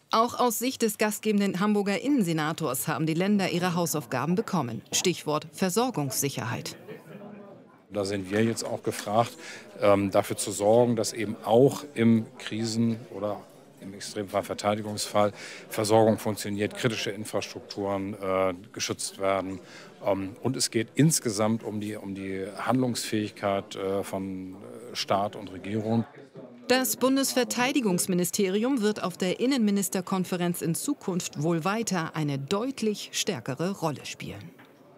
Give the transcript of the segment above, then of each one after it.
Auch aus Sicht des gastgebenden Hamburger Innensenators haben die Länder ihre Hausaufgaben bekommen. Stichwort Versorgungssicherheit. Da sind wir jetzt auch gefragt, dafür zu sorgen, dass eben auch im Krisen- oder im Extremfall Verteidigungsfall Versorgung funktioniert, kritische Infrastrukturen geschützt werden. Und es geht insgesamt um die Handlungsfähigkeit von Staat und Regierung. Das Bundesverteidigungsministerium wird auf der Innenministerkonferenz in Zukunft wohl weiter eine deutlich stärkere Rolle spielen.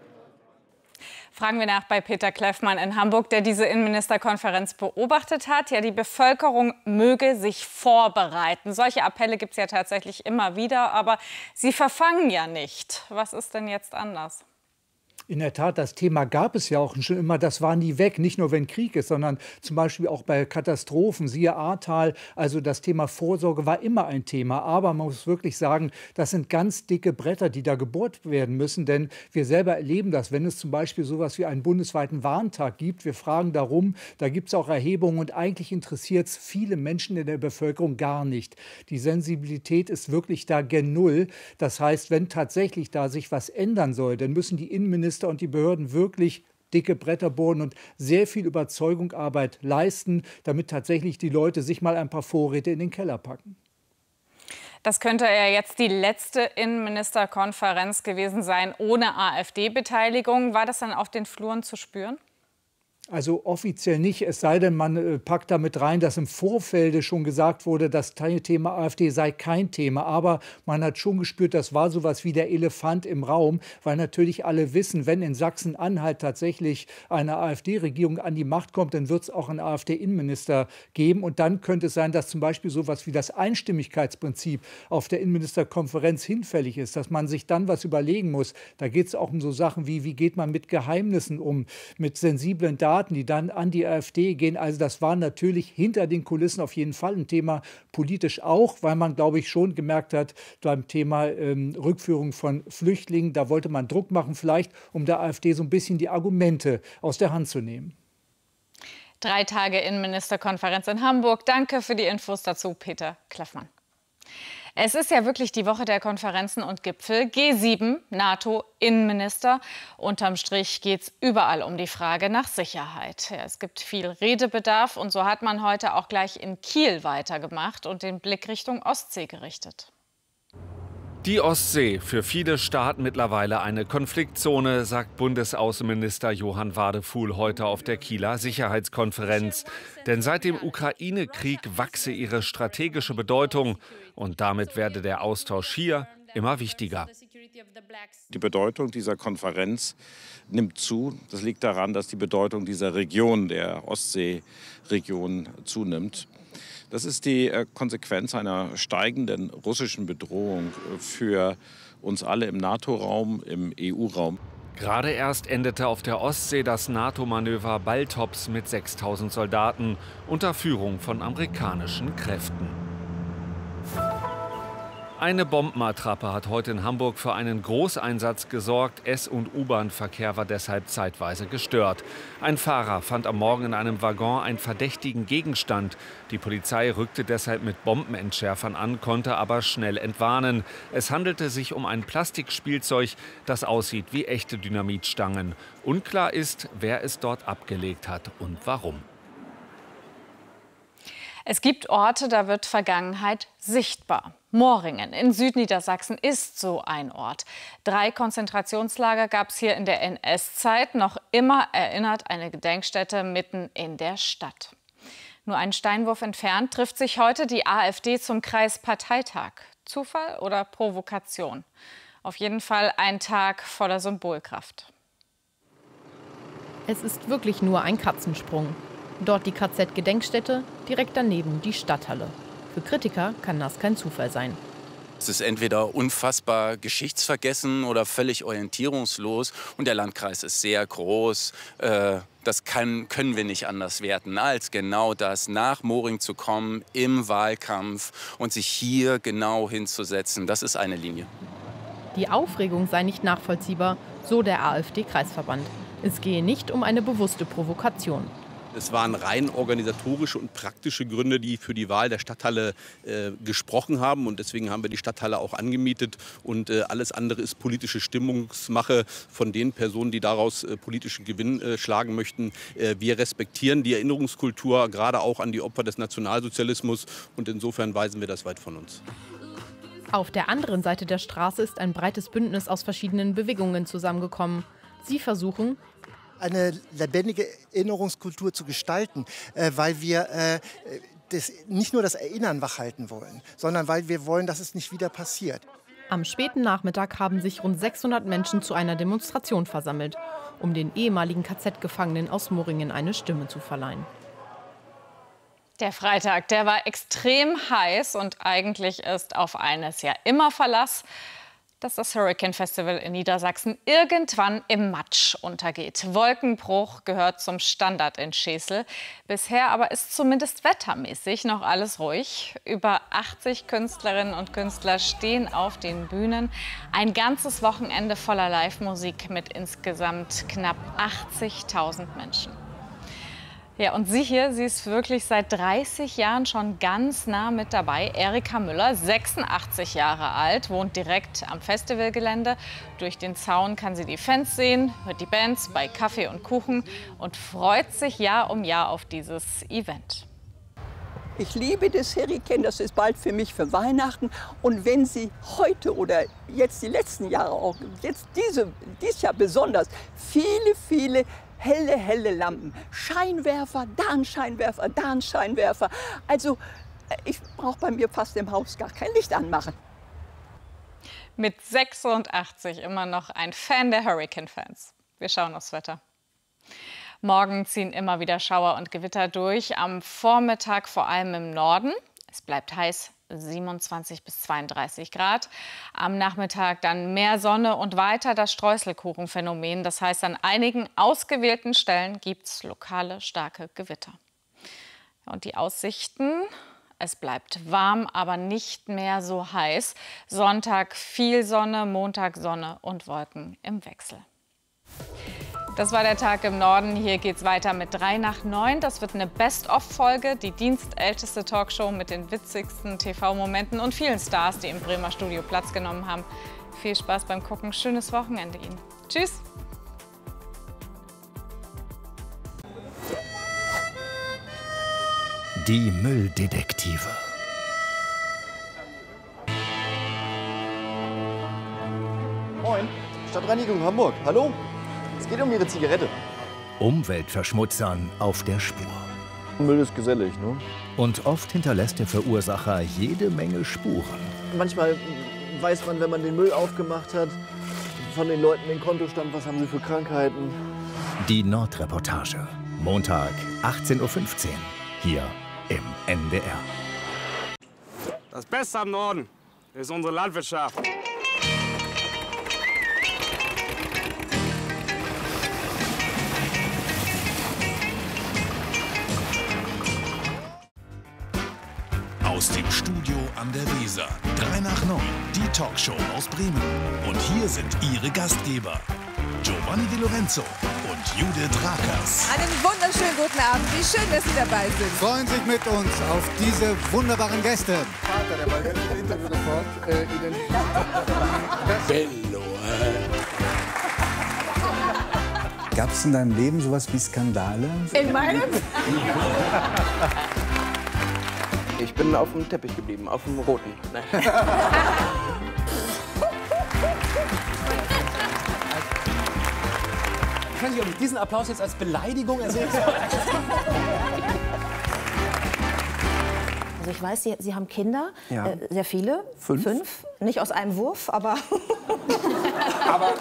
Fragen wir nach bei Peter Kleffmann in Hamburg, der diese Innenministerkonferenz beobachtet hat. Ja, die Bevölkerung möge sich vorbereiten. Solche Appelle gibt es ja tatsächlich immer wieder, aber sie verfangen ja nicht. Was ist denn jetzt anders? In der Tat, das Thema gab es ja auch schon immer, das war nie weg, nicht nur wenn Krieg ist, sondern zum Beispiel auch bei Katastrophen, siehe Ahrtal. Also das Thema Vorsorge war immer ein Thema, aber man muss wirklich sagen, das sind ganz dicke Bretter, die da gebohrt werden müssen, denn wir selber erleben das, wenn es zum Beispiel sowas wie einen bundesweiten Warntag gibt. Wir fragen darum, da gibt es auch Erhebungen und eigentlich interessiert es viele Menschen in der Bevölkerung gar nicht. Die Sensibilität ist wirklich da gen Null. Das heißt, wenn tatsächlich da sich was ändern soll, dann müssen die Innenminister und die Behörden wirklich dicke Bretter bohren und sehr viel Überzeugungsarbeit leisten, damit tatsächlich die Leute sich mal ein paar Vorräte in den Keller packen. Das könnte ja jetzt die letzte Innenministerkonferenz gewesen sein ohne AfD-Beteiligung. War das dann auf den Fluren zu spüren? Also offiziell nicht, es sei denn, man packt damit rein, dass im Vorfeld schon gesagt wurde, das Thema AfD sei kein Thema. Aber man hat schon gespürt, das war sowas wie der Elefant im Raum, weil natürlich alle wissen, wenn in Sachsen-Anhalt tatsächlich eine AfD-Regierung an die Macht kommt, dann wird es auch einen AfD-Innenminister geben. Und dann könnte es sein, dass zum Beispiel sowas wie das Einstimmigkeitsprinzip auf der Innenministerkonferenz hinfällig ist, dass man sich dann was überlegen muss. Da geht es auch um so Sachen wie geht man mit Geheimnissen um, mit sensiblen Daten, die dann an die AfD gehen. Also das war natürlich hinter den Kulissen auf jeden Fall ein Thema, politisch auch, weil man, glaube ich, schon gemerkt hat, beim Thema Rückführung von Flüchtlingen, da wollte man Druck machen, vielleicht um der AfD so ein bisschen die Argumente aus der Hand zu nehmen. 3 Tage Innenministerkonferenz in Hamburg. Danke für die Infos dazu, Peter Kleffmann. Es ist ja wirklich die Woche der Konferenzen und Gipfel. G7, NATO, Innenminister. Unterm Strich geht es überall um die Frage nach Sicherheit. Ja, es gibt viel Redebedarf und so hat man heute auch gleich in Kiel weitergemacht und den Blick Richtung Ostsee gerichtet. Die Ostsee, für viele Staaten mittlerweile eine Konfliktzone, sagt Bundesaußenminister Johann Wadefuhl heute auf der Kieler Sicherheitskonferenz. Denn seit dem Ukraine-Krieg wachse ihre strategische Bedeutung und damit werde der Austausch hier immer wichtiger. Die Bedeutung dieser Konferenz nimmt zu. Das liegt daran, dass die Bedeutung dieser Region, der Ostseeregion, zunimmt. Das ist die Konsequenz einer steigenden russischen Bedrohung für uns alle im NATO-Raum, im EU-Raum. Gerade erst endete auf der Ostsee das NATO-Manöver Baltops mit 6.000 Soldaten unter Führung von amerikanischen Kräften. Eine Bombenattrappe hat heute in Hamburg für einen Großeinsatz gesorgt. S- und U-Bahn-Verkehr war deshalb zeitweise gestört. Ein Fahrer fand am Morgen in einem Waggon einen verdächtigen Gegenstand. Die Polizei rückte deshalb mit Bombenentschärfern an, konnte aber schnell entwarnen. Es handelte sich um ein Plastikspielzeug, das aussieht wie echte Dynamitstangen. Unklar ist, wer es dort abgelegt hat und warum. Es gibt Orte, da wird Vergangenheit sichtbar. Moringen in Südniedersachsen ist so ein Ort. 3 Konzentrationslager gab es hier in der NS-Zeit. Noch immer erinnert eine Gedenkstätte mitten in der Stadt. Nur einen Steinwurf entfernt trifft sich heute die AfD zum Kreisparteitag. Zufall oder Provokation? Auf jeden Fall ein Tag voller Symbolkraft. Es ist wirklich nur ein Katzensprung. Dort die KZ-Gedenkstätte, direkt daneben die Stadthalle. Für Kritiker kann das kein Zufall sein. Es ist entweder unfassbar geschichtsvergessen oder völlig orientierungslos. Und der Landkreis ist sehr groß. Das können wir nicht anders werten, als genau das, nach Moring zu kommen im Wahlkampf und sich hier genau hinzusetzen. Das ist eine Linie. Die Aufregung sei nicht nachvollziehbar, so der AfD-Kreisverband. Es gehe nicht um eine bewusste Provokation. Es waren rein organisatorische und praktische Gründe, die für die Wahl der Stadthalle gesprochen haben. Und deswegen haben wir die Stadthalle auch angemietet. Und alles andere ist politische Stimmungsmache von den Personen, die daraus politischen Gewinn schlagen möchten. Wir respektieren die Erinnerungskultur, gerade auch an die Opfer des Nationalsozialismus. Und insofern weisen wir das weit von uns. Auf der anderen Seite der Straße ist ein breites Bündnis aus verschiedenen Bewegungen zusammengekommen. Sie versuchen, eine lebendige Erinnerungskultur zu gestalten, weil wir nicht nur das Erinnern wachhalten wollen, sondern weil wir wollen, dass es nicht wieder passiert. Am späten Nachmittag haben sich rund 600 Menschen zu einer Demonstration versammelt, um den ehemaligen KZ-Gefangenen aus Moringen eine Stimme zu verleihen. Der Freitag, der war extrem heiß und eigentlich ist auf eines ja immer Verlass, dass das Hurricane Festival in Niedersachsen irgendwann im Matsch untergeht. Wolkenbruch gehört zum Standard in Schesel. Bisher aber ist zumindest wettermäßig noch alles ruhig. Über 80 Künstlerinnen und Künstler stehen auf den Bühnen. Ein ganzes Wochenende voller Live-Musik mit insgesamt knapp 80.000 Menschen. Ja, und sie hier, sie ist wirklich seit 30 Jahren schon ganz nah mit dabei. Erika Müller, 86 Jahre alt, wohnt direkt am Festivalgelände. Durch den Zaun kann sie die Fans sehen, hört die Bands bei Kaffee und Kuchen und freut sich Jahr um Jahr auf dieses Event. Ich liebe das Hurricane, das ist bald für mich für Weihnachten. Und wenn Sie heute oder jetzt die letzten Jahre auch, jetzt dieses Jahr besonders, viele helle Lampen. Scheinwerfer, da ein Scheinwerfer, da ein Scheinwerfer. Also ich brauche bei mir fast im Haus gar kein Licht anmachen. Mit 86 immer noch ein Fan der Hurricane-Fans. Wir schauen aufs Wetter. Morgen ziehen immer wieder Schauer und Gewitter durch. Am Vormittag vor allem im Norden. Es bleibt heiß. 27 bis 32 Grad. Am Nachmittag dann mehr Sonne und weiter das Streuselkuchenphänomen. Das heißt, an einigen ausgewählten Stellen gibt es lokale starke Gewitter. Und die Aussichten? Es bleibt warm, aber nicht mehr so heiß. Sonntag viel Sonne, Montag Sonne und Wolken im Wechsel. Das war der Tag im Norden. Hier geht's weiter mit 3 nach 9. Das wird eine Best-of-Folge, die dienstälteste Talkshow mit den witzigsten TV-Momenten und vielen Stars, die im Bremer Studio Platz genommen haben. Viel Spaß beim Gucken. Schönes Wochenende Ihnen. Tschüss. Die Mülldetektive. Moin, Stadtreinigung Hamburg. Hallo? Es geht um Ihre Zigarette. Umweltverschmutzern auf der Spur. Müll ist gesellig, ne? Und oft hinterlässt der Verursacher jede Menge Spuren. Manchmal weiß man, wenn man den Müll aufgemacht hat, von den Leuten den Kontostand, was haben sie für Krankheiten. Die Nordreportage. Montag, 18:15 Uhr. Hier im NDR. Das Beste am Norden ist unsere Landwirtschaft. Aus dem Studio an der Weser. 3 nach 9, die Talkshow aus Bremen. Und hier sind Ihre Gastgeber, Giovanni Di Lorenzo und Judith Rakers. Einen wunderschönen guten Abend. Wie schön, dass Sie dabei sind. Freuen sich mit uns auf diese wunderbaren Gäste. Vater, der bei dem Interview sofort Bello, Gab es in deinem Leben sowas wie Skandale? In meinem? Ich bin auf dem Teppich geblieben, auf dem roten. Nein. Ich weiß nicht, ob ich diesen Applaus jetzt als Beleidigung ersehen soll. Also ich weiß, Sie haben Kinder, Ja. Sehr viele. 5. Nicht aus einem Wurf, aber... Aber...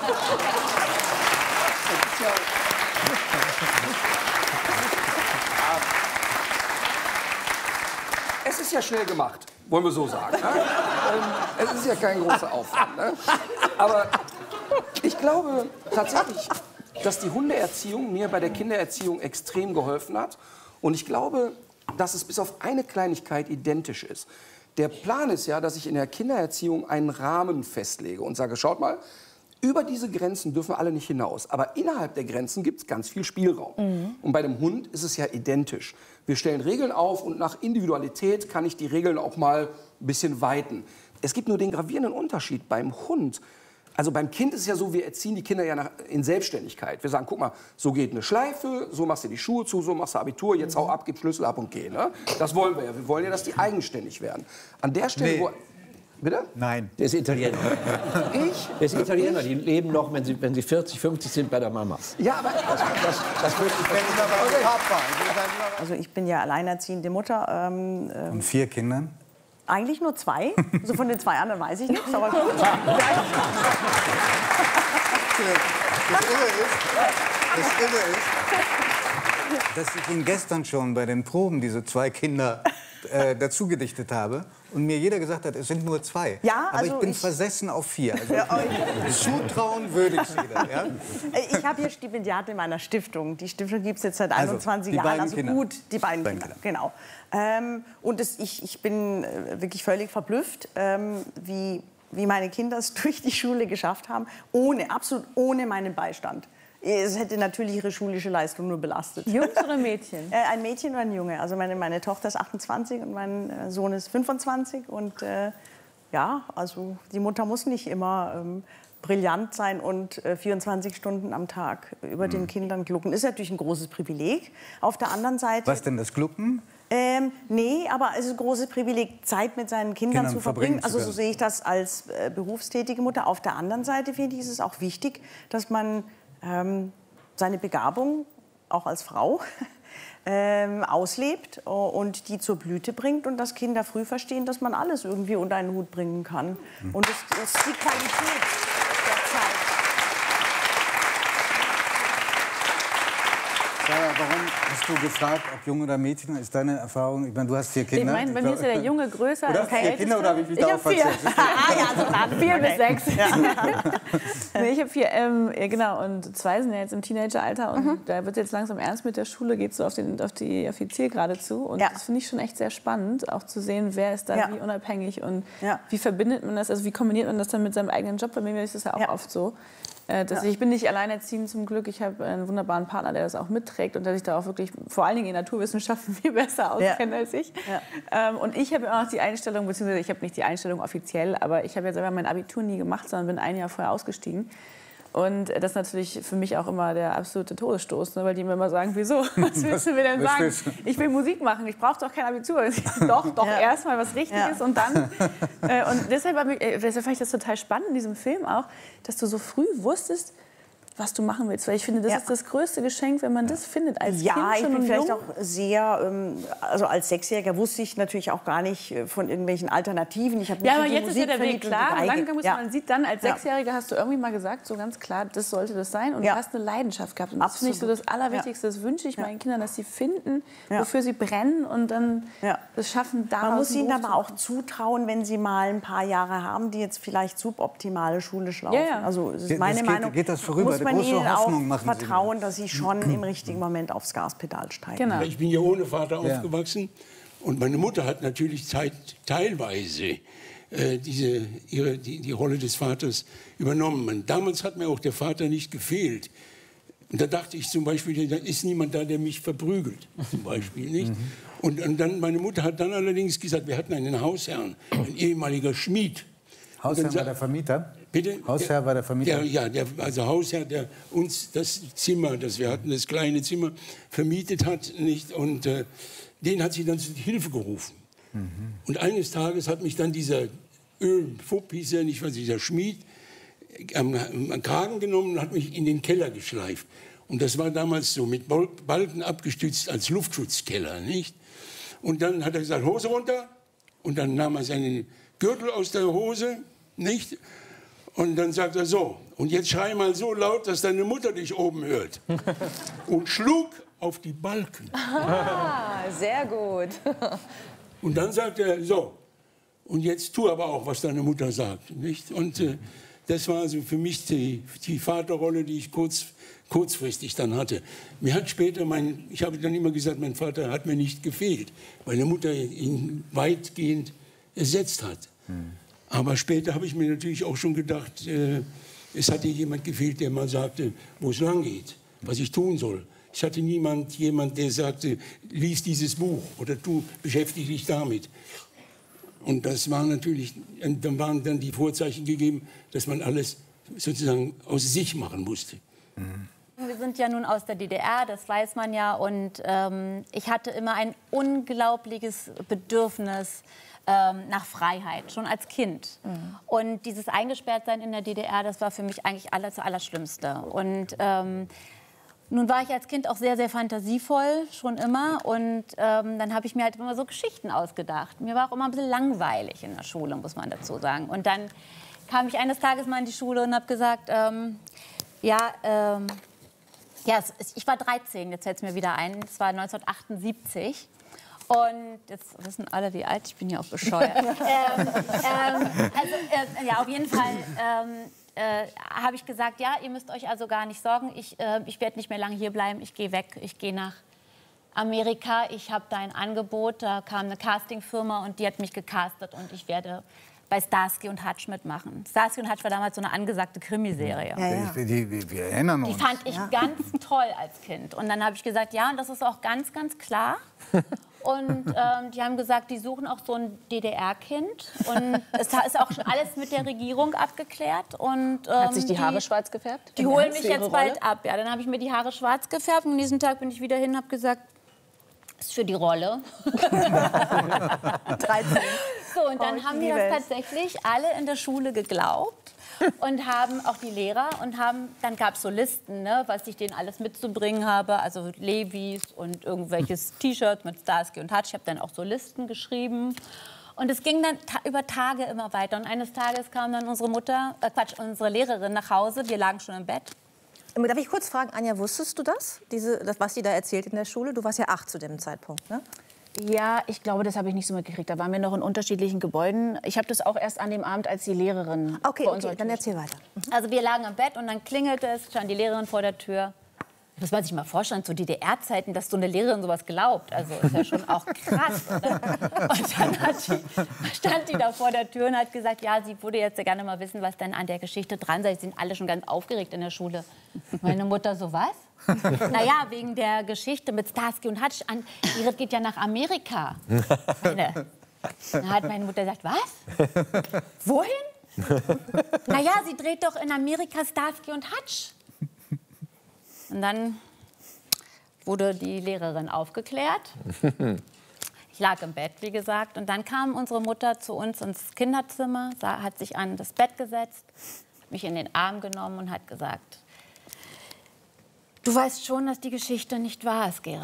Es ist ja schnell gemacht, wollen wir so sagen. Ne? Es ist ja kein großer Aufwand. Ne? Aber ich glaube tatsächlich, dass die Hundeerziehung mir bei der Kindererziehung extrem geholfen hat. Und ich glaube, dass es bis auf eine Kleinigkeit identisch ist. Der Plan ist ja, dass ich in der Kindererziehung einen Rahmen festlege und sage, schaut mal, Über diese Grenzen dürfen alle nicht hinaus. Aber innerhalb der Grenzen gibt es ganz viel Spielraum. Und bei dem Hund ist es ja identisch. Wir stellen Regeln auf und nach Individualität kann ich die Regeln auch mal ein bisschen weiten. Es gibt nur den gravierenden Unterschied beim Hund. Also beim Kind ist es ja so, wir erziehen die Kinder ja in Selbstständigkeit. Wir sagen, guck mal, so geht eine Schleife, so machst du die Schuhe zu, so machst du Abitur, jetzt hau ab, gib Schlüssel ab und geh. Ne? Das wollen wir ja. Wir wollen ja, dass die eigenständig werden. An der Stelle... Nee. Bitte? Nein. Der ist Italiener. Ich? Der ist Italiener. Die leben noch, wenn sie 40, 50 sind, bei der Mama. Ja, aber... Das würde ich Also ich bin ja alleinerziehende Mutter. Und 4 Kindern? Eigentlich nur 2. Also von den 2 anderen weiß ich nichts. Aber gut. Das Irre ist, dass ich Ihnen gestern schon bei den Proben diese 2 Kinder dazu gedichtet habe und mir jeder gesagt hat, es sind nur 2. Ja, aber also ich bin versessen auf 4. Also zutrauen würde ich Sie dann. Ja? Ich habe hier Stipendiate in meiner Stiftung. Die Stiftung gibt es jetzt seit 21 Jahren. Also Kinder. gut, die beiden Kinder. Genau. Und ich bin wirklich völlig verblüfft, wie meine Kinder es durch die Schule geschafft haben, absolut ohne meinen Beistand. Es hätte natürlich ihre schulische Leistung nur belastet. Jungs oder Mädchen? Ein Mädchen und ein Junge. Also meine Tochter ist 28 und mein Sohn ist 25. Und ja, also die Mutter muss nicht immer brillant sein und 24 Stunden am Tag über den Kindern glucken. Ist natürlich ein großes Privileg. Auf der anderen Seite... Was denn, das Glucken? Nee, aber es ist ein großes Privileg, Zeit mit seinen Kindern zu verbringen. Also so sehe ich das als berufstätige Mutter. Auf der anderen Seite finde ich, ist es auch wichtig, dass man seine Begabung, auch als Frau, auslebt und die zur Blüte bringt und dass Kinder früh verstehen, dass man alles irgendwie unter einen Hut bringen kann. Und das ist die Qualität der Zeit. Sarah, warum hast du gefragt, ob Junge oder Mädchen? Ist deine Erfahrung? Ich meine, du hast 4 Kinder. Ich meine, bei mir ist ja der Junge größer als der Älteste. 4 Kinder oder habe ich mich da auch verzählt? Also 4 bis 6. Ja. Nee, ich habe 4, genau. Und 2 sind ja jetzt im Teenageralter. Und da wird jetzt langsam ernst mit der Schule, geht so auf die Zielgerade zu. Und das finde ich schon echt sehr spannend, auch zu sehen, wer ist da wie unabhängig und wie verbindet man das, also wie kombiniert man das dann mit seinem eigenen Job. Bei mir ist das ja auch oft so. Ich bin nicht alleinerziehend zum Glück. Ich habe einen wunderbaren Partner, der das auch mitträgt und der sich da auch wirklich vor allen Dingen in Naturwissenschaften viel besser auskennt als ich. Und ich habe auch die Einstellung, beziehungsweise ich habe nicht die Einstellung offiziell, aber ich habe ja selber mein Abitur nie gemacht, sondern bin ein Jahr vorher ausgestiegen. Und das ist natürlich für mich auch immer der absolute Todesstoß, ne? Weil die mir immer sagen, wieso? Was willst du mir denn sagen? Ich will Musik machen, ich brauche doch kein Abitur. Doch, erst mal was Richtiges und dann. Und deshalb fand ich das total spannend in diesem Film auch, dass du so früh wusstest, was du machen willst. Weil ich finde, das ist das größte Geschenk, wenn man das findet als Kind schon. Ich bin vielleicht auch sehr, also als 6-Jähriger wusste ich natürlich auch gar nicht von irgendwelchen Alternativen. Ich habe aber jetzt ist ja der Weg klar. Man sieht dann, als 6-Jähriger hast du irgendwie mal gesagt, so ganz klar, das sollte das sein. Und du hast eine Leidenschaft gehabt. Und das finde ich so das Allerwichtigste. Das wünsche ich meinen Kindern, dass sie finden, wofür sie brennen und dann das schaffen, daraus. Man muss ihnen aber auch zutrauen, wenn sie mal ein paar Jahre haben, die jetzt vielleicht suboptimale schulisch laufen. Also das ist meine Meinung. Geht das vorüber? Muss man ihnen auch vertrauen, dass sie schon im richtigen Moment aufs Gaspedal steigen. Genau. Ich bin ja ohne Vater aufgewachsen und meine Mutter hat natürlich teilweise die Rolle des Vaters übernommen. Damals hat mir auch der Vater nicht gefehlt. Und da dachte ich zum Beispiel, da ist niemand da, der mich verprügelt, zum Beispiel, nicht? Und dann, meine Mutter hat dann allerdings gesagt, wir hatten einen Hausherrn, ein ehemaliger Schmied. Hausherr war der Vermieter? Bitte? Hausherr war der Vermieter? Also Hausherr, der uns das Zimmer, das wir hatten, das kleine Zimmer, vermietet hat, nicht? Und den hat sie dann zur Hilfe gerufen. Und eines Tages hat mich dann dieser Fupp, hieß er nicht, was dieser Schmied, am Kragen genommen und hat mich in den Keller geschleift. Und das war damals so, mit Balken abgestützt als Luftschutzkeller, nicht? Und dann hat er gesagt, Hose runter. Und dann nahm er seinen Gürtel aus der Hose, nicht? Und dann sagt er so, und jetzt schrei mal so laut, dass deine Mutter dich oben hört. Und schlug auf die Balken. Ah, sehr gut. Und dann sagt er, so, und jetzt tu aber auch, was deine Mutter sagt, nicht? Und das war also für mich die Vaterrolle, die ich kurzfristig dann hatte. Mir hat später ich habe dann immer gesagt, mein Vater hat mir nicht gefehlt, weil meine Mutter ihn weitgehend ersetzt hat. Aber später habe ich mir natürlich auch schon gedacht, Es hatte jemand gefehlt, der mal sagte, wo es lang geht, was ich tun soll. Ich hatte jemand, der sagte, lies dieses Buch oder du beschäftige dich damit. Und das war natürlich, dann waren dann die Vorzeichen gegeben, dass man alles sozusagen aus sich machen musste. Wir sind ja nun aus der DDR, das weiß man ja. Und ich hatte immer ein unglaubliches Bedürfnis nach Freiheit, schon als Kind. Und dieses Eingesperrtsein in der DDR, das war für mich eigentlich das Allerschlimmste. Und nun war ich als Kind auch sehr, sehr fantasievoll, schon immer. Und dann habe ich mir halt immer so Geschichten ausgedacht. Mir war auch immer ein bisschen langweilig in der Schule, muss man dazu sagen. Und dann kam ich eines Tages mal in die Schule und habe gesagt, ich war 13, jetzt fällt es mir wieder ein, es war 1978. Und jetzt wissen alle, wie alt ich bin, ja auch bescheuert. Auf jeden Fall habe ich gesagt, ja, ihr müsst euch also gar nicht sorgen, ich werde nicht mehr lange hier bleiben, ich gehe weg, ich gehe nach Amerika, ich habe da ein Angebot, da kam eine Castingfirma und die hat mich gecastet und ich werde bei Starsky und Hutch mitmachen. Starsky und Hutch war damals so eine angesagte Krimiserie. Wir erinnern uns. Die fand ich ganz toll als Kind. Und dann habe ich gesagt, ja, und das ist auch ganz, ganz klar. Und die haben gesagt, die suchen auch so ein DDR-Kind. Und es ist auch schon alles mit der Regierung abgeklärt. Und, hat sich die Haare schwarz gefärbt? Die holen mich jetzt bald ab. Ja, dann habe ich mir die Haare schwarz gefärbt. Und diesen Tag bin ich wieder hin und habe gesagt, ist für die Rolle. 13. So, und dann haben wir das tatsächlich alle in der Schule geglaubt und haben auch die Lehrer und dann gab es so Listen, ne, was ich denen alles mitzubringen habe, also Levis und irgendwelches T-Shirts mit Starsky und Hutch. Ich habe dann auch so Listen geschrieben und es ging dann über Tage immer weiter und eines Tages kam dann unsere Lehrerin nach Hause, wir lagen schon im Bett. Darf ich kurz fragen, Anja, wusstest du das, was sie da erzählt in der Schule? Du warst ja 8 zu dem Zeitpunkt, ne? Ja, ich glaube, das habe ich nicht so mitgekriegt. Da waren wir noch in unterschiedlichen Gebäuden. Ich habe das auch erst an dem Abend, als die Lehrerin Okay, dann erzähl weiter. Also wir lagen im Bett und dann klingelte es, stand die Lehrerin vor der Tür. Das muss man sich mal vorstellen, zu DDR-Zeiten, dass so eine Lehrerin sowas glaubt. Also ist ja schon auch krass, oder? Und dann stand die da vor der Tür und hat gesagt, ja, sie würde jetzt gerne mal wissen, was denn an der Geschichte dran sei. Sie sind alle schon ganz aufgeregt in der Schule. Meine Mutter so, was? Naja, wegen der Geschichte mit Starsky und Hutch. Iris geht ja nach Amerika. Dann hat meine Mutter gesagt, was? Wohin? Naja, sie dreht doch in Amerika Starsky und Hutch. Und dann wurde die Lehrerin aufgeklärt. Ich lag im Bett, wie gesagt. Und dann kam unsere Mutter zu uns ins Kinderzimmer, hat sich an das Bett gesetzt, mich in den Arm genommen und hat gesagt, du weißt schon, dass die Geschichte nicht wahr ist, Gerrit.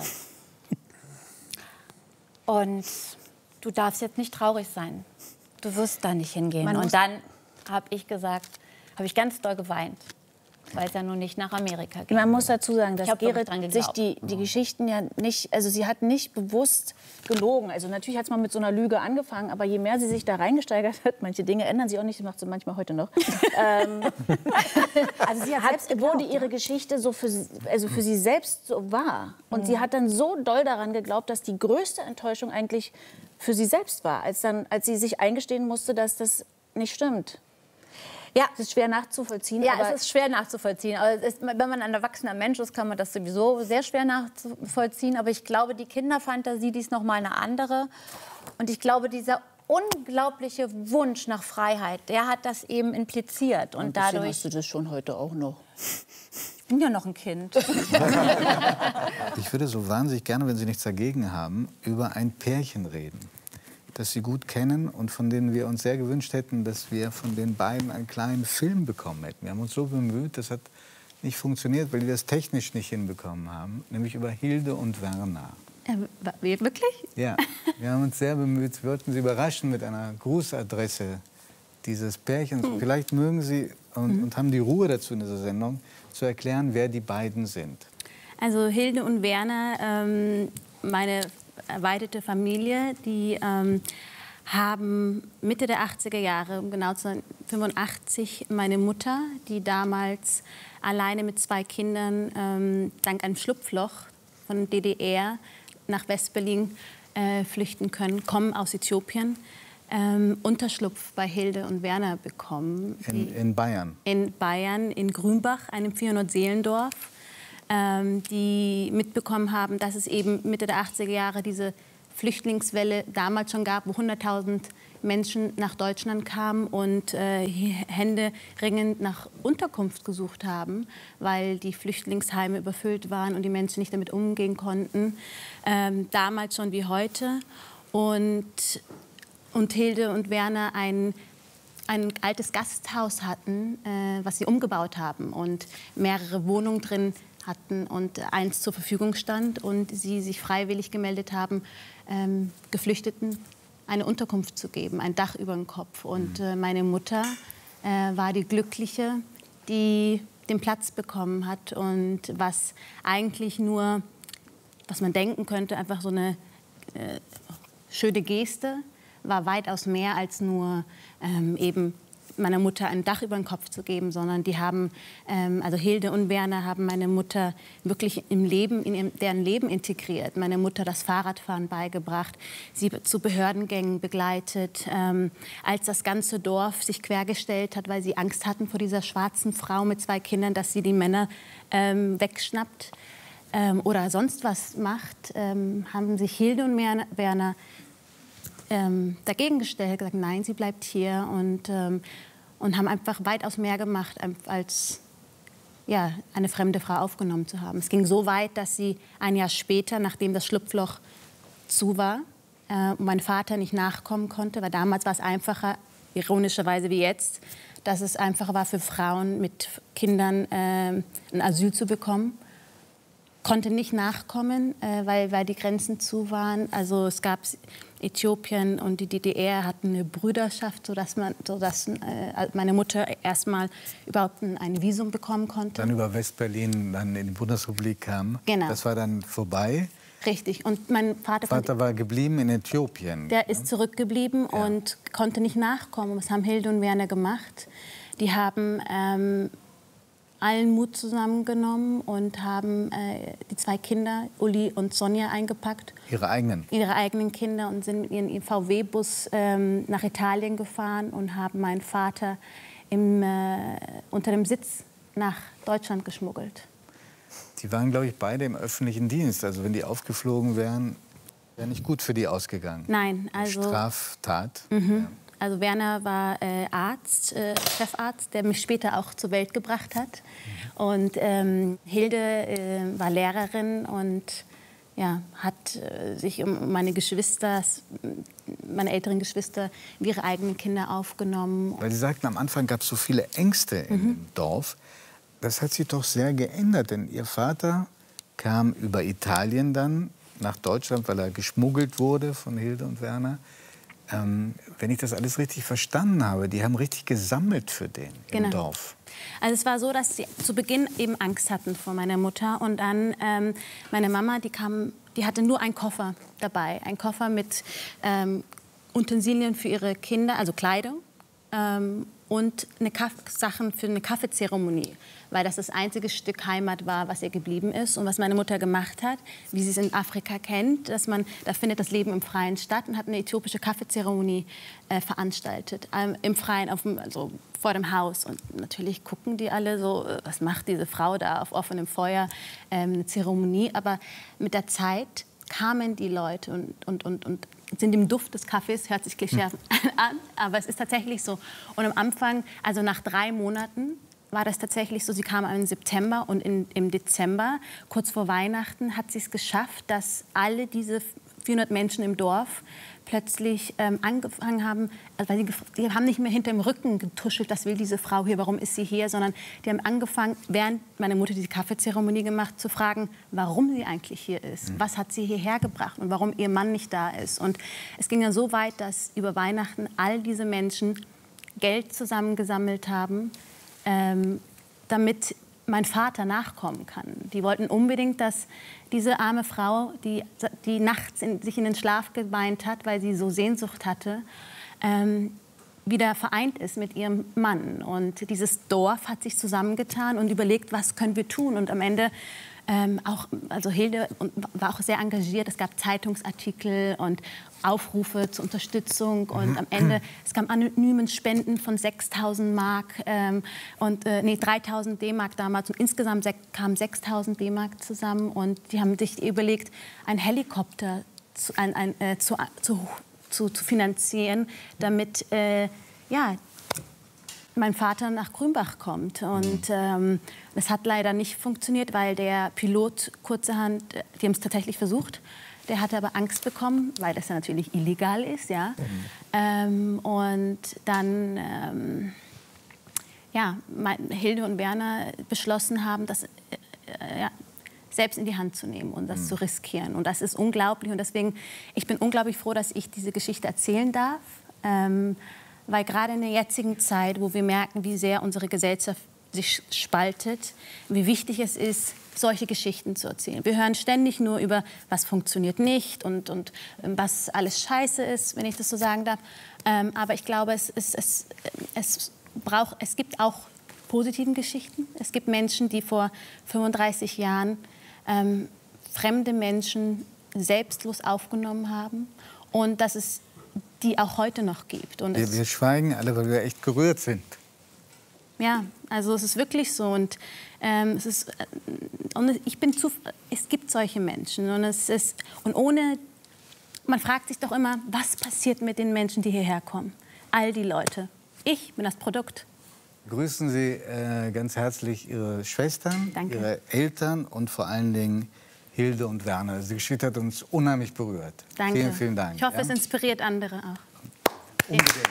Und du darfst jetzt nicht traurig sein. Du wirst da nicht hingehen. Und dann habe ich gesagt, habe ich ganz doll geweint. Weil es ja nun nicht nach Amerika geht. Man muss dazu sagen, dass Gerrit sich die Geschichten ja nicht, also sie hat nicht bewusst gelogen. Also natürlich hat es mal mit so einer Lüge angefangen, aber je mehr sie sich da reingesteigert hat, manche Dinge ändern sich auch nicht, das macht sie manchmal heute noch. Also sie wurde ihre Geschichte so für sie selbst so wahr. Und sie hat dann so doll daran geglaubt, dass die größte Enttäuschung eigentlich für sie selbst war, als sie sich eingestehen musste, dass das nicht stimmt. Ja, es ist schwer nachzuvollziehen. Ja, es ist schwer nachzuvollziehen. Aber wenn man ein erwachsener Mensch ist, kann man das sowieso sehr schwer nachzuvollziehen. Aber ich glaube, die Kinderfantasie, die ist noch mal eine andere. Und ich glaube, dieser unglaubliche Wunsch nach Freiheit, der hat das eben impliziert. Und dadurch hast du das schon heute auch noch. Ich bin ja noch ein Kind. Ich würde so wahnsinnig gerne, wenn Sie nichts dagegen haben, über ein Pärchen reden, das Sie gut kennen und von denen wir uns sehr gewünscht hätten, dass wir von den beiden einen kleinen Film bekommen hätten. Wir haben uns so bemüht, das hat nicht funktioniert, weil wir es technisch nicht hinbekommen haben, nämlich über Hilde und Werner. Wirklich? Ja, wir haben uns sehr bemüht. Wir wollten Sie überraschen mit einer Grußadresse dieses Pärchens. Vielleicht mögen Sie und haben die Ruhe dazu in dieser Sendung, zu erklären, wer die beiden sind. Also Hilde und Werner, meine erweiterte Familie, die haben Mitte der 80er Jahre, um genau zu sein, 85, meine Mutter, die damals alleine mit 2 Kindern dank einem Schlupfloch von DDR nach Westberlin flüchten können, kommen aus Äthiopien. Unterschlupf bei Hilde und Werner bekommen. In Bayern? In Bayern, in Grünbach, einem 400-Seelendorf, die mitbekommen haben, dass es eben Mitte der 80er Jahre diese Flüchtlingswelle damals schon gab, wo 100.000 Menschen nach Deutschland kamen und händeringend nach Unterkunft gesucht haben, weil die Flüchtlingsheime überfüllt waren und die Menschen nicht damit umgehen konnten. Damals schon wie heute. Und Hilde und Werner ein altes Gasthaus hatten, was sie umgebaut haben und mehrere Wohnungen drin hatten und eins zur Verfügung stand und sie sich freiwillig gemeldet haben, Geflüchteten eine Unterkunft zu geben, ein Dach über den Kopf. Und meine Mutter war die Glückliche, die den Platz bekommen hat und was eigentlich nur, was man denken könnte, einfach so eine schöne Geste, war weitaus mehr als nur eben meiner Mutter ein Dach über den Kopf zu geben, sondern die haben, also Hilde und Werner haben meine Mutter wirklich in deren Leben integriert. Meine Mutter das Fahrradfahren beigebracht, sie zu Behördengängen begleitet. Als das ganze Dorf sich quergestellt hat, weil sie Angst hatten vor dieser schwarzen Frau mit 2 Kindern, dass sie die Männer wegschnappt oder sonst was macht, haben sich Hilde und Werner dagegen gestellt, gesagt, nein, sie bleibt hier und haben einfach weitaus mehr gemacht, als ja, eine fremde Frau aufgenommen zu haben. Es ging so weit, dass sie ein Jahr später, nachdem das Schlupfloch zu war, und mein Vater nicht nachkommen konnte, weil damals war es einfacher, ironischerweise wie jetzt, dass es einfacher war für Frauen mit Kindern ein Asyl zu bekommen. Konnte nicht nachkommen, weil die Grenzen zu waren. Also es gab Äthiopien und die DDR hatten eine Brüderschaft, sodass meine Mutter erstmal überhaupt ein Visum bekommen konnte. Dann über Westberlin dann in die Bundesrepublik kam. Genau. Das war dann vorbei. Richtig. Und mein Vater war geblieben in Äthiopien. Der ist zurückgeblieben und konnte nicht nachkommen. Was haben Hilde und Werner gemacht? Die haben allen Mut zusammengenommen und haben die 2 Kinder, Uli und Sonja, eingepackt. Ihre eigenen? Ihre eigenen Kinder und sind in ihren VW-Bus nach Italien gefahren und haben meinen Vater unter dem Sitz nach Deutschland geschmuggelt. Die waren, glaube ich, beide im öffentlichen Dienst. Also wenn die aufgeflogen wären, wäre nicht gut für die ausgegangen. Nein, also... Straftat. Mhm. Ja. Also Werner war Arzt, Chefarzt, der mich später auch zur Welt gebracht hat. Und Hilde war Lehrerin und ja, hat sich um meine Geschwister, meine älteren Geschwister, wie ihre eigenen Kinder aufgenommen. Weil Sie sagten, am Anfang gab es so viele Ängste im Dorf. Das hat sich doch sehr geändert, denn Ihr Vater kam über Italien dann nach Deutschland, weil er geschmuggelt wurde von Hilde und Werner. Wenn ich das alles richtig verstanden habe, die haben richtig gesammelt für den im Dorf. Also es war so, dass sie zu Beginn eben Angst hatten vor meiner Mutter. Und dann meine Mama, die hatte nur einen Koffer dabei. Ein Koffer mit Utensilien für ihre Kinder, also Kleidung. Und Sachen für eine Kaffeezeremonie, weil das einzige Stück Heimat war, was ihr geblieben ist. Und was meine Mutter gemacht hat, wie sie es in Afrika kennt, da findet das Leben im Freien statt und hat eine äthiopische Kaffeezeremonie veranstaltet. Im Freien, also vor dem Haus. Und natürlich gucken die alle so, was macht diese Frau da auf offenem Feuer, eine Zeremonie. Aber mit der Zeit kamen die Leute und sind im Duft des Kaffees, hört sich klischee an, aber es ist tatsächlich so. Und am Anfang, also nach 3 Monaten, war das tatsächlich so, sie kam im September und im Dezember, kurz vor Weihnachten, hat sie es geschafft, dass alle diese 400 Menschen im Dorf plötzlich angefangen haben, weil die haben nicht mehr hinter dem Rücken getuschelt, was will diese Frau hier, warum ist sie hier, sondern die haben angefangen, während meine Mutter diese Kaffeezeremonie gemacht, zu fragen, warum sie eigentlich hier ist, was hat sie hierher gebracht und warum ihr Mann nicht da ist. Und es ging dann so weit, dass über Weihnachten all diese Menschen Geld zusammengesammelt haben, damit mein Vater nachkommen kann. Die wollten unbedingt, dass diese arme Frau, die nachts sich in den Schlaf geweint hat, weil sie so Sehnsucht hatte, wieder vereint ist mit ihrem Mann. Und dieses Dorf hat sich zusammengetan und überlegt, was können wir tun. Und am Ende Also Hilde war auch sehr engagiert. Es gab Zeitungsartikel und Aufrufe zur Unterstützung. Und am Ende, es kam anonymen Spenden von 6.000 Mark 3.000 D-Mark damals. Und insgesamt kamen 6.000 D-Mark zusammen. Und die haben sich überlegt, einen Helikopter zu finanzieren, damit mein Vater nach Grünbach kommt. Und das hat leider nicht funktioniert, weil der Pilot kurzerhand, die haben es tatsächlich versucht, der hatte aber Angst bekommen, weil das ja natürlich illegal ist. Ja? Und dann Hilde und Werner beschlossen haben, das selbst in die Hand zu nehmen und das zu riskieren. Und das ist unglaublich. Und deswegen, ich bin unglaublich froh, dass ich diese Geschichte erzählen darf. Weil gerade in der jetzigen Zeit, wo wir merken, wie sehr unsere Gesellschaft sich spaltet, wie wichtig es ist, solche Geschichten zu erzählen. Wir hören ständig nur über, was funktioniert nicht und was alles scheiße ist, wenn ich das so sagen darf. Aber ich glaube, es gibt auch positiven Geschichten. Es gibt Menschen, die vor 35 Jahren fremde Menschen selbstlos aufgenommen haben. Und dass es die auch heute noch gibt. Und wir schweigen alle, weil wir echt gerührt sind. Ja, also es ist wirklich so. Und, es gibt solche Menschen. Und, man fragt sich doch immer, was passiert mit den Menschen, die hierher kommen? All die Leute. Ich bin das Produkt. Grüßen Sie ganz herzlich Ihre Schwestern, Danke. Ihre Eltern und vor allen Dingen Hilde und Werner. Die Geschichte hat uns unheimlich berührt. Danke. Vielen, vielen Dank. Ich hoffe, es inspiriert andere auch. Unbedingt.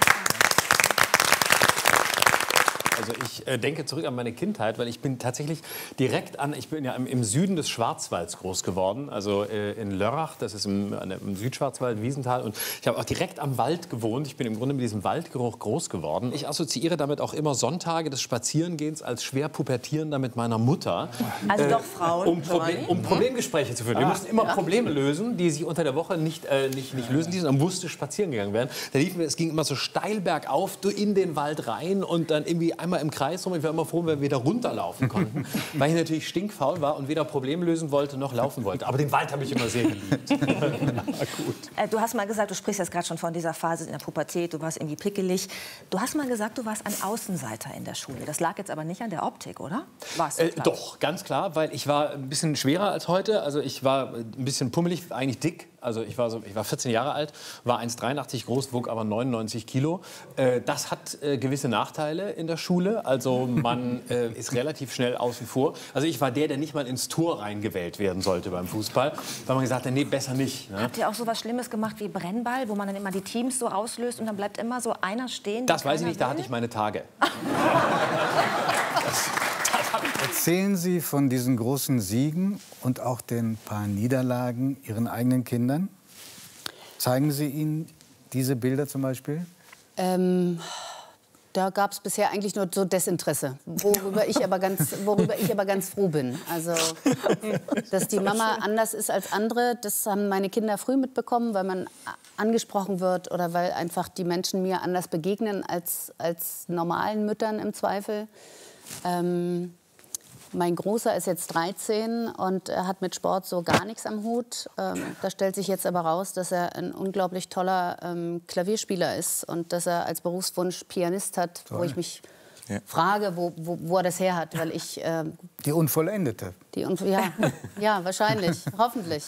Also ich denke zurück an meine Kindheit, weil ich bin tatsächlich ich bin ja im Süden des Schwarzwalds groß geworden, also in Lörrach, das ist im Südschwarzwald, Wiesenthal, und ich habe auch direkt am Wald gewohnt. Ich bin im Grunde mit diesem Waldgeruch groß geworden. Ich assoziiere damit auch immer Sonntage des Spazierengehens als schwer Pubertierender mit meiner Mutter. Also doch Frauen. Um Problemgespräche zu führen. Wir mussten immer Probleme lösen, die sich unter der Woche nicht lösen ließen. Dann musste spazieren gegangen werden. Es ging immer so steil bergauf in den Wald rein und dann irgendwie einmal im Kreis rum. Ich war immer froh, wenn wir wieder runterlaufen konnten, weil ich natürlich stinkfaul war und weder Probleme lösen wollte noch laufen wollte. Aber den Wald habe ich immer sehr geliebt. Gut. Du hast mal gesagt, du sprichst jetzt gerade schon von dieser Phase in der Pubertät, du warst irgendwie prickelig. Du hast mal gesagt, du warst ein Außenseiter in der Schule. Das lag jetzt aber nicht an der Optik, oder? Doch, ganz klar, weil ich war ein bisschen schwerer als heute. Also ich war ein bisschen pummelig, eigentlich dick. Also ich war 14 Jahre alt, war 1,83 groß, wog aber 99 Kilo. Das hat gewisse Nachteile in der Schule. Also man ist relativ schnell außen vor. Also ich war der nicht mal ins Tor reingewählt werden sollte beim Fußball. Weil man gesagt hat, nee, besser nicht. Ne? Habt ihr auch so was Schlimmes gemacht wie Brennball, wo man dann immer die Teams so auslöst und dann bleibt immer so einer stehen? Das weiß ich nicht, da hatte ich meine Tage. Erzählen Sie von diesen großen Siegen und auch den paar Niederlagen Ihren eigenen Kindern? Zeigen Sie ihnen diese Bilder zum Beispiel? Da gab es bisher eigentlich nur so Desinteresse, worüber ich aber ganz froh bin. Also, dass die Mama anders ist als andere, das haben meine Kinder früh mitbekommen, weil man angesprochen wird oder weil einfach die Menschen mir anders begegnen als normalen Müttern im Zweifel. Mein Großer ist jetzt 13 und er hat mit Sport so gar nichts am Hut. Da stellt sich jetzt aber raus, dass er ein unglaublich toller Klavierspieler ist und dass er als Berufswunsch Pianist hat, wo ich mich frage, wo er das her hat. Weil ich, die Unvollendete. Ja, wahrscheinlich, hoffentlich.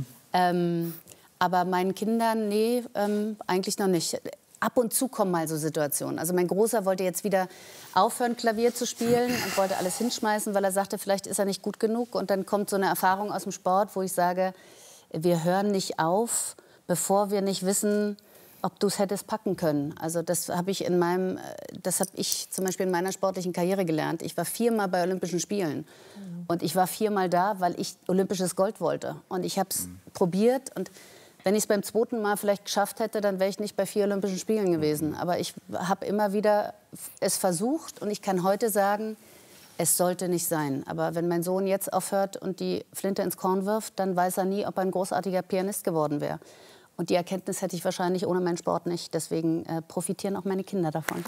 Aber meinen Kindern, nee, eigentlich noch nicht. Ab und zu kommen mal so Situationen. Also mein Großer wollte jetzt wieder aufhören, Klavier zu spielen und wollte alles hinschmeißen, weil er sagte, vielleicht ist er nicht gut genug. Und dann kommt so eine Erfahrung aus dem Sport, wo ich sage, wir hören nicht auf, bevor wir nicht wissen, ob du es hättest packen können. Also das habe ich zum Beispiel in meiner sportlichen Karriere gelernt. Ich war 4-mal bei Olympischen Spielen. Und ich war 4-mal da, weil ich olympisches Gold wollte. Und ich habe es probiert und wenn ich es beim 2. Mal vielleicht geschafft hätte, dann wäre ich nicht bei 4 Olympischen Spielen gewesen. Aber ich habe immer wieder es versucht und ich kann heute sagen, es sollte nicht sein. Aber wenn mein Sohn jetzt aufhört und die Flinte ins Korn wirft, dann weiß er nie, ob er ein großartiger Pianist geworden wäre. Und die Erkenntnis hätte ich wahrscheinlich ohne meinen Sport nicht. Deswegen profitieren auch meine Kinder davon.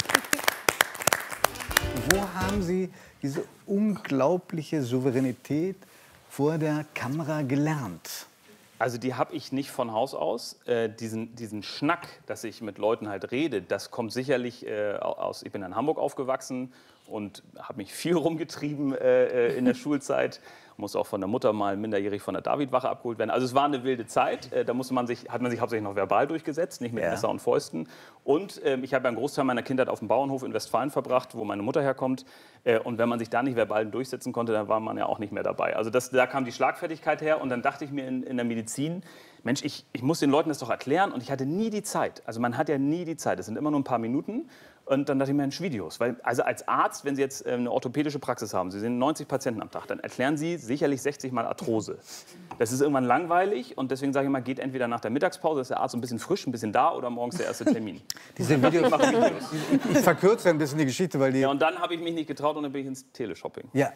Wo haben Sie diese unglaubliche Souveränität vor der Kamera gelernt? Also die habe ich nicht von Haus aus. Diesen Schnack, dass ich mit Leuten halt rede, das kommt sicherlich aus. Ich bin in Hamburg aufgewachsen und habe mich viel rumgetrieben in der Schulzeit. Muss auch von der Mutter mal minderjährig von der Davidwache abgeholt werden. Also es war eine wilde Zeit. Da hat man sich hauptsächlich noch verbal durchgesetzt, nicht mit Messer und Fäusten. Und ich habe einen Großteil meiner Kindheit auf dem Bauernhof in Westfalen verbracht, wo meine Mutter herkommt. Und wenn man sich da nicht verbal durchsetzen konnte, dann war man ja auch nicht mehr dabei. Also da kam die Schlagfertigkeit her. Und dann dachte ich mir in der Medizin, Mensch, ich muss den Leuten das doch erklären. Und ich hatte nie die Zeit. Also man hat ja nie die Zeit. Das sind immer nur ein paar Minuten. Und dann dachte ich mir, Mensch, Videos. Weil, also als Arzt, wenn Sie jetzt eine orthopädische Praxis haben, Sie sehen 90 Patienten am Tag, dann erklären Sie sicherlich 60 Mal Arthrose. Das ist irgendwann langweilig und deswegen sage ich mal, geht entweder nach der Mittagspause, ist der Arzt ein bisschen frisch, ein bisschen da oder morgens der erste Termin. Diese Videos, ich verkürze ein bisschen die Geschichte, weil die... Ja, und dann habe ich mich nicht getraut und dann bin ich ins Teleshopping. Ja.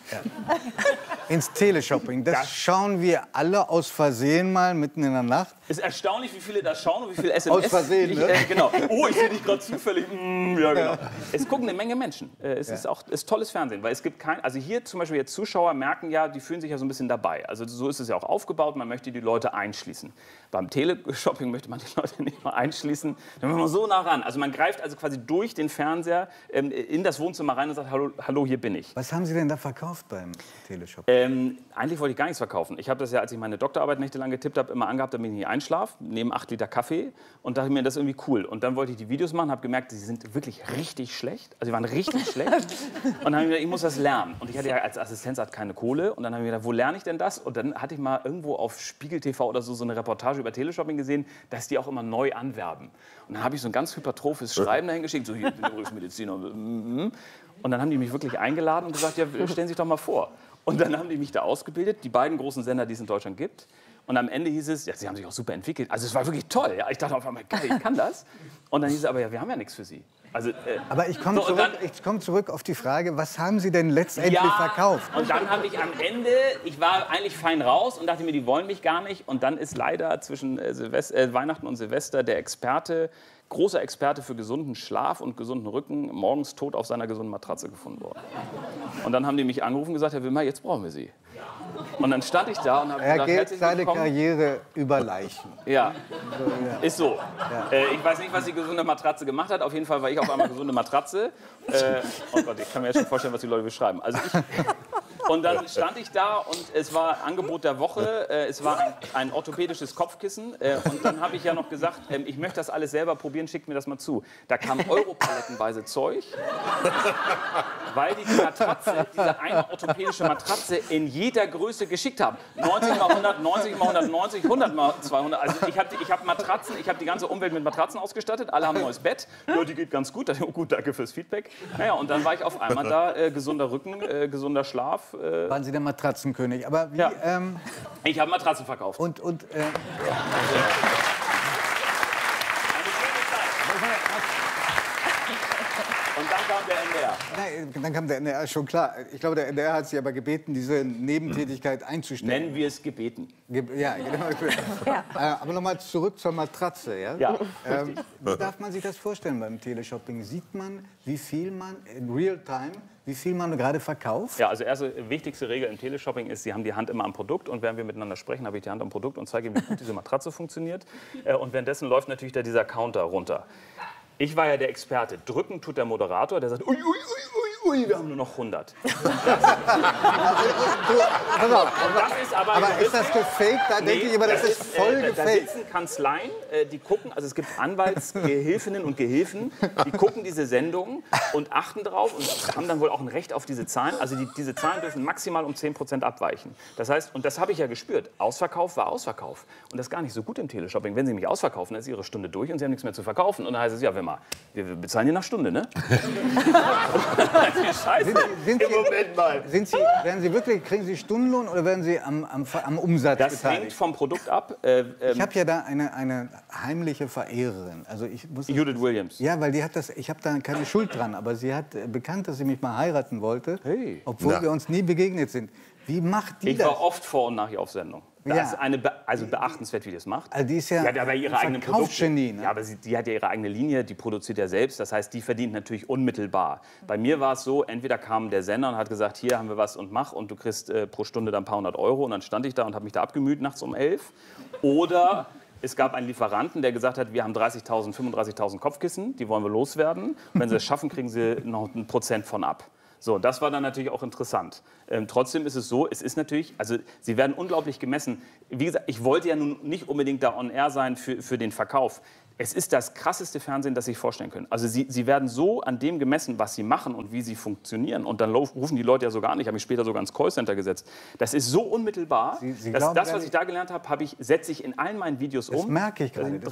Ins Teleshopping. Das schauen wir alle aus Versehen mal mitten in der Nacht. Es ist erstaunlich, wie viele das schauen und wie viele SMS... Aus Versehen, ne? Genau. Oh, ich sehe dich gerade zufällig. Ja, genau. Es gucken eine Menge Menschen. Es ist tolles Fernsehen, weil es gibt kein... Also hier zum Beispiel jetzt Zuschauer merken ja, die fühlen sich ja so ein bisschen dabei. Also so ist es ja auch aufgebaut, man möchte die Leute einschließen. Beim Teleshopping möchte man die Leute nicht mal einschließen, dann will man so nah ran. Also man greift also quasi durch den Fernseher in das Wohnzimmer rein und sagt, hallo, hier bin ich. Was haben Sie denn da verkauft beim Teleshopping? Eigentlich wollte ich gar nichts verkaufen. Ich habe das ja, als ich meine Doktorarbeit nächtelang getippt habe, immer angehabt, damit ich nicht einschlafe, neben 8 Liter Kaffee und dachte mir, das ist irgendwie cool. Und dann wollte ich die Videos machen, habe gemerkt, sie sind wirklich richtig schlecht. Also sie waren richtig schlecht. Und dann habe ich gedacht, ich muss das lernen. Und ich hatte ja als Assistenzarzt keine Kohle. Und dann habe ich mir gedacht, wo lerne ich denn das? Und dann hatte ich mal irgendwo auf Spiegel TV oder so eine Reportage über Teleshopping gesehen, dass die auch immer neu anwerben. Und dann habe ich so ein ganz hypertrophes Schreiben dahin geschickt, so hier, ich bin übrigens Mediziner. Und dann haben die mich wirklich eingeladen und gesagt, ja, stellen Sie sich doch mal vor. Und dann haben die mich da ausgebildet, die beiden großen Sender, die es in Deutschland gibt. Und am Ende hieß es, ja, sie haben sich auch super entwickelt. Also es war wirklich toll. Ja. Ich dachte auf einmal, geil, ich kann das. Und dann hieß es aber, ja, wir haben ja nichts für Sie. Also, aber ich komme zurück auf die Frage, was haben Sie denn letztendlich verkauft? Und dann habe ich am Ende, ich war eigentlich fein raus und dachte mir, die wollen mich gar nicht. Und dann ist leider zwischen Weihnachten und Silvester der großer Experte für gesunden Schlaf und gesunden Rücken, morgens tot auf seiner gesunden Matratze gefunden worden. Und dann haben die mich angerufen und gesagt, Herr Wimmer, jetzt brauchen wir Sie. Und dann stand ich da und habe gesagt, er geht seine Karriere über Leichen. Ja, ist so. Ja. Ich weiß nicht, was die gesunde Matratze gemacht hat. Auf jeden Fall war ich auf einmal gesunde Matratze. Oh Gott, ich kann mir jetzt schon vorstellen, was die Leute beschreiben. Und dann stand ich da und es war Angebot der Woche. Es war ein orthopädisches Kopfkissen. Und dann habe ich ja noch gesagt, ich möchte das alles selber probieren, schickt mir das mal zu. Da kam europalettenweise Zeug, weil die Matratze, diese eine orthopädische Matratze in jeder Größe geschickt haben. 90 mal 100, 90 mal 190, 100 mal 200. Also ich habe Matratzen, ich habe die ganze Umwelt mit Matratzen ausgestattet. Alle haben ein neues Bett. Ja, die geht ganz gut. Oh, gut, danke fürs Feedback. Naja, und dann war ich auf einmal da, gesunder Rücken, gesunder Schlaf. Waren Sie der Matratzenkönig? Aber wie, ja. Ich habe Matratzen verkauft. Und dann kam der NDR. Nein, dann kam der NDR, schon klar. Ich glaube, der NDR hat Sie aber gebeten, diese Nebentätigkeit einzustellen. Nennen wir es gebeten. Ja, genau. Ja. Aber nochmal zurück zur Matratze. Ja? Ja. Wie darf man sich das vorstellen beim Teleshopping? Sieht man, wie viel man in Real-Time, wie viel man gerade verkauft? Ja, also erste wichtigste Regel im Teleshopping ist, Sie haben die Hand immer am Produkt und während wir miteinander sprechen, habe ich die Hand am Produkt und zeige Ihnen, wie gut diese Matratze funktioniert. Und währenddessen läuft natürlich da dieser Counter runter. Ich war ja der Experte. Drücken tut der Moderator, der sagt, ui, ui, ui, ui, wir haben nur noch 100. Aber ist das gefaked? Da denke ich immer, das ist voll gefaked. Da sitzen Kanzleien, die gucken, also es gibt Anwaltsgehilfinnen und Gehilfen, die gucken diese Sendungen und achten drauf und haben dann wohl auch ein Recht auf diese Zahlen. Also diese Zahlen dürfen maximal um 10% abweichen. Das heißt, und das habe ich ja gespürt, Ausverkauf war Ausverkauf. Und das ist gar nicht so gut im Teleshopping. Wenn Sie mich ausverkaufen, dann ist Ihre Stunde durch und Sie haben nichts mehr zu verkaufen. Und dann heißt es, ja, wir bezahlen hier nach Stunde, ne? Scheiße. Werden Sie wirklich, kriegen Sie Stundenlohn oder werden Sie am Umsatz das beteiligt? Hängt vom Produkt ab. Ich habe ja da eine heimliche Verehrerin. Also Judith Williams. Ja, weil die hat das, ich habe da keine Schuld dran, aber sie hat bekannt, dass sie mich mal heiraten wollte, obwohl wir uns nie begegnet sind. Wie macht die das? Ich war oft vor und nach ihr auf Sendung. Das ist also beachtenswert, wie die das macht. Also die ist ja hat aber ihre eigenen Produkte. Ne? Ja, aber die hat ja ihre eigene Linie, die produziert ja selbst. Das heißt, die verdient natürlich unmittelbar. Bei mir war es so, entweder kam der Sender und hat gesagt, hier haben wir was und mach und du kriegst pro Stunde dann ein paar hundert Euro. Und dann stand ich da und habe mich da abgemüht nachts um 11. Oder es gab einen Lieferanten, der gesagt hat, wir haben 30.000, 35.000 Kopfkissen, die wollen wir loswerden. Und wenn sie es schaffen, kriegen sie noch 1% von ab. So, das war dann natürlich auch interessant. Trotzdem ist es so, es ist natürlich, also sie werden unglaublich gemessen. Wie gesagt, ich wollte ja nun nicht unbedingt da on air sein für den Verkauf. Es ist das krasseste Fernsehen, das Sie sich vorstellen können. Also sie werden so an dem gemessen, was sie machen und wie sie funktionieren. Und dann rufen die Leute ja sogar an. Ich habe mich später sogar ins Callcenter gesetzt. Das ist so unmittelbar. Das, was ich da gelernt habe, setze ich in allen meinen Videos um. Das merke ich gerade.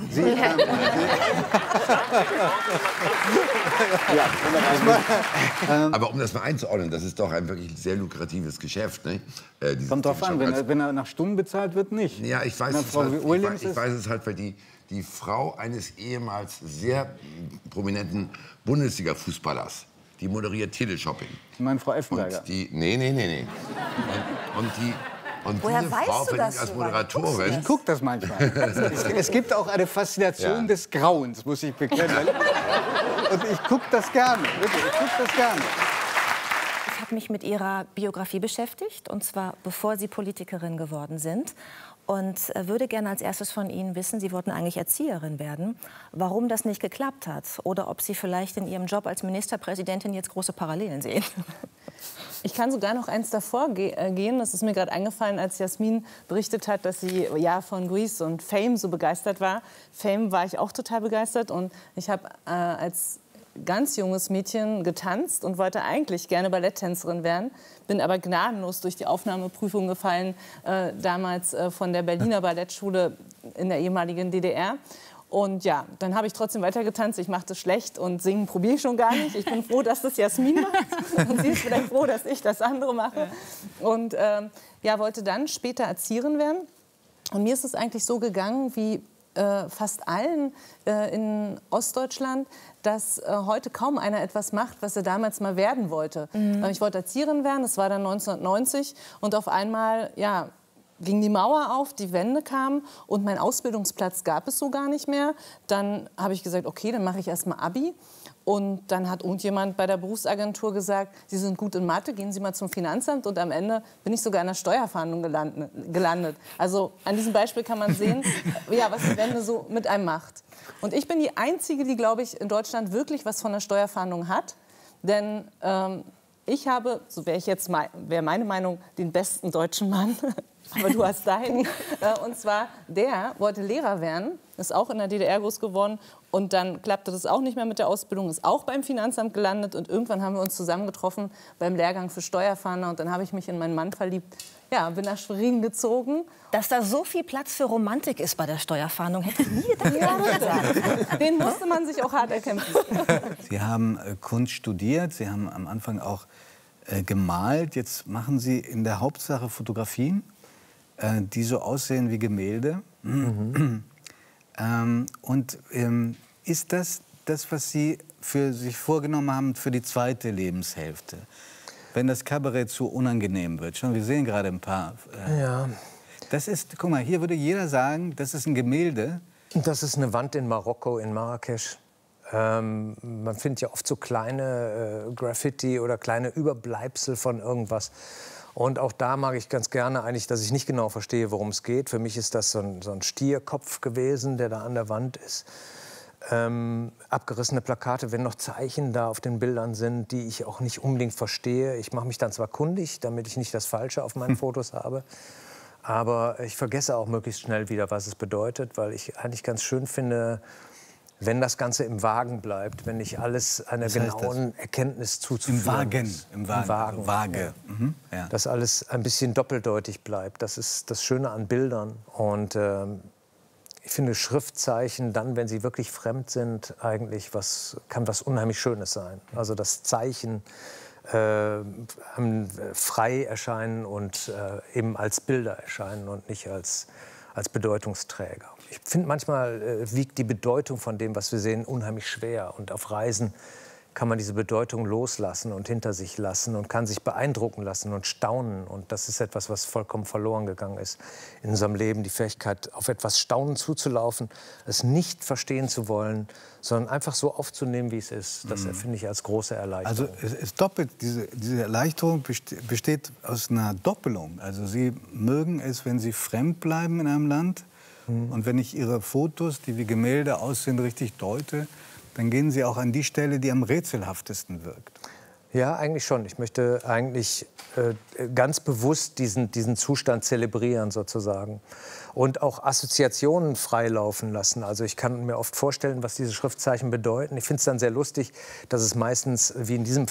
Aber um das mal einzuordnen, das ist doch ein wirklich sehr lukratives Geschäft. Ne? Kommt drauf an, wenn er nach Stunden bezahlt wird, nicht. Ja, ich weiß es halt, ich weiß es halt, weil die Frau eines ehemals sehr prominenten Bundesliga-Fußballers, die moderiert Teleshopping. Meine Frau Effenberger. Nee. Und Woher diese weißt Frau du verdient das als so Moderatorin. Ich gucke das manchmal. Es gibt auch eine Faszination des Grauens, muss ich bekennen. Und ich gucke das gerne. Wirklich, ich gucke das gerne. Ich habe mich mit Ihrer Biografie beschäftigt, und zwar bevor Sie Politikerin geworden sind. Und würde gerne als erstes von Ihnen wissen, Sie wollten eigentlich Erzieherin werden, warum das nicht geklappt hat oder ob Sie vielleicht in Ihrem Job als Ministerpräsidentin jetzt große Parallelen sehen. Ich kann sogar noch eins davor gehen. Das ist mir gerade eingefallen, als Jasmin berichtet hat, dass sie von Grease und Fame so begeistert war. Fame war ich auch total begeistert. Und ich habe als ganz junges Mädchen getanzt und wollte eigentlich gerne Balletttänzerin werden. Bin aber gnadenlos durch die Aufnahmeprüfung gefallen, damals von der Berliner Ballettschule in der ehemaligen DDR. Und ja, dann habe ich trotzdem weiter getanzt. Ich mache das schlecht und singen probiere ich schon gar nicht. Ich bin froh, dass das Jasmin macht. Und sie ist vielleicht froh, dass ich das andere mache. Und wollte dann später Erzieherin werden. Und mir ist es eigentlich so gegangen wie fast allen in Ostdeutschland, dass heute kaum einer etwas macht, was er damals mal werden wollte. Ich wollte Erzieherin werden, das war dann 1990. Und auf einmal, ging die Mauer auf, die Wende kamen und meinen Ausbildungsplatz gab es so gar nicht mehr. Dann habe ich gesagt, okay, dann mache ich erst mal Abi. Und dann hat irgendjemand bei der Berufsagentur gesagt, Sie sind gut in Mathe, gehen Sie mal zum Finanzamt. Und am Ende bin ich sogar in der Steuerfahndung gelandet. Also an diesem Beispiel kann man sehen, was die Wende so mit einem macht. Und ich bin die Einzige, die, glaube ich, in Deutschland wirklich was von der Steuerfahndung hat. Denn ich habe, so wäre meine Meinung, den besten deutschen Mann. Aber du hast deinen. Und zwar, der wollte Lehrer werden, ist auch in der DDR groß geworden. Und dann klappte das auch nicht mehr mit der Ausbildung, ist auch beim Finanzamt gelandet. Und irgendwann haben wir uns zusammengetroffen beim Lehrgang für Steuerfahnder. Und dann habe ich mich in meinen Mann verliebt. Ja, bin nach Schwerin gezogen. Dass da so viel Platz für Romantik ist bei der Steuerfahndung, hätte ich nie gedacht. Den musste man sich auch hart erkämpfen. Sie haben Kunst studiert, Sie haben am Anfang auch gemalt. Jetzt machen Sie in der Hauptsache Fotografien, die so aussehen wie Gemälde. Ist das, was Sie für sich vorgenommen haben für die zweite Lebenshälfte? Wenn das Kabarett zu unangenehm wird. Schon, wir sehen gerade ein paar. Das ist, guck mal, hier würde jeder sagen, das ist ein Gemälde. Das ist eine Wand in Marokko, in Marrakesch. Man findet ja oft so kleine Graffiti oder kleine Überbleibsel von irgendwas. Und auch da mag ich ganz gerne eigentlich, dass ich nicht genau verstehe, worum es geht. Für mich ist das so ein Stierkopf gewesen, der da an der Wand ist. Abgerissene Plakate, wenn noch Zeichen da auf den Bildern sind, die ich auch nicht unbedingt verstehe. Ich mache mich dann zwar kundig, damit ich nicht das Falsche auf meinen Fotos habe, aber ich vergesse auch möglichst schnell wieder, was es bedeutet, weil ich eigentlich ganz schön finde, wenn das Ganze im Wagen bleibt, wenn nicht alles einer genauen Erkenntnis zuzuführen ist. Im Wagen. Waage. Ja. Mhm. Ja. Dass alles ein bisschen doppeldeutig bleibt. Das ist das Schöne an Bildern. Und ich finde Schriftzeichen dann, wenn sie wirklich fremd sind, eigentlich kann was unheimlich Schönes sein. Also das Zeichen frei erscheinen und eben als Bilder erscheinen und nicht als Bedeutungsträger. Ich finde, manchmal wiegt die Bedeutung von dem, was wir sehen, unheimlich schwer. Und auf Reisen kann man diese Bedeutung loslassen und hinter sich lassen und kann sich beeindrucken lassen und staunen. Und das ist etwas, was vollkommen verloren gegangen ist in unserem Leben. Die Fähigkeit, auf etwas staunen zuzulaufen, es nicht verstehen zu wollen, sondern einfach so aufzunehmen, wie es ist. Das empfinde ich als große Erleichterung. Also es doppelt, diese Erleichterung besteht aus einer Doppelung. Also Sie mögen es, wenn Sie fremd bleiben in einem Land. Und wenn ich Ihre Fotos, die wie Gemälde aussehen, richtig deute, dann gehen Sie auch an die Stelle, die am rätselhaftesten wirkt. Ja, eigentlich schon. Ich möchte eigentlich ganz bewusst diesen Zustand zelebrieren sozusagen und auch Assoziationen freilaufen lassen. Also ich kann mir oft vorstellen, was diese Schriftzeichen bedeuten. Ich finde es dann sehr lustig, dass es meistens, wie in diesem